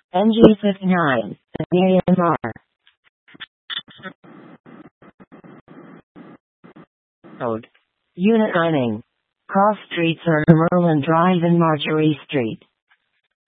NG59, Myanmar. Code. Unit timing. Cross streets on Merlin Drive and Marjorie Street.